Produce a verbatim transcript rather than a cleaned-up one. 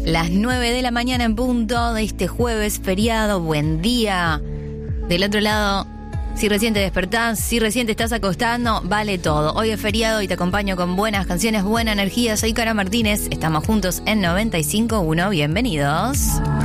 Las nueve de la mañana en punto de este jueves feriado. Buen día. Del otro lado, si recién te despertás, si recién te estás acostando, vale todo. Hoy es feriado y te acompaño con buenas canciones, buena energía. Soy Cara Martínez. Estamos juntos en noventa y cinco punto uno. Bienvenidos.